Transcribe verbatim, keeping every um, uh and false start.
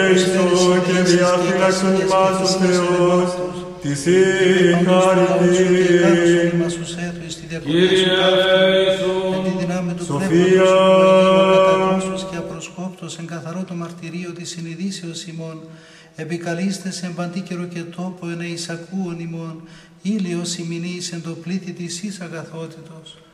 Χριστού και διαφύλαξον ημάς ο Θεός, της η χάριτην. Κύριε Ιησού, εν τη δυνάμει του Σοφία. πνεύματος και απροσκόπτος εν καθαρό το μαρτυρίο της συνειδήσεως ημών, επικαλείστε σε παντή καιρο και τόπο εν εισακούων ημών, ήλιος ημινής εν το πλήθη της εις αγαθότητος.